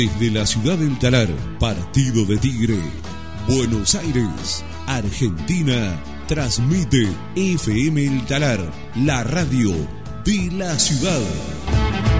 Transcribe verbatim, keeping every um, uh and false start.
Desde la ciudad del Talar, partido de Tigre, Buenos Aires, Argentina, transmite F M El Talar, la radio de la ciudad.